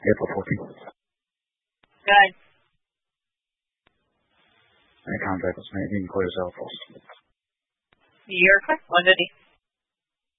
April 14th. Good. Any contact was made. You can call yourself. You're correct. 150.